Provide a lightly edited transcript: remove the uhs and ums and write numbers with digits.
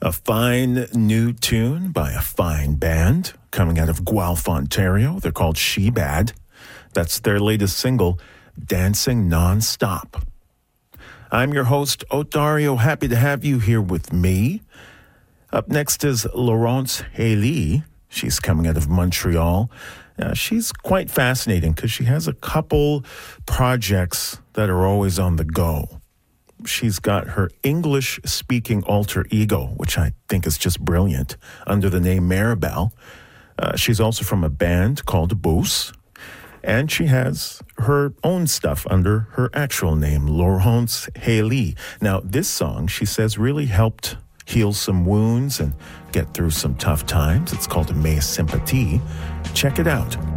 A fine new tune by a fine band coming out of Guelph, Ontario. They're called She Bad. That's their latest single, Dancing Non-Stop. I'm your host, Odario. Happy to have you here with me. Up next is Laurence Haley. She's coming out of Montreal. She's quite fascinating because she has a couple projects that are always on the go. She's got her English-speaking alter ego, which I think is just brilliant, under the name Maribel. She's also from a band called Boos, and she has her own stuff under her actual name, Laurence Haley. Now, this song, she says, really helped heal some wounds and get through some tough times. It's called Mes Sympathie. Check it out.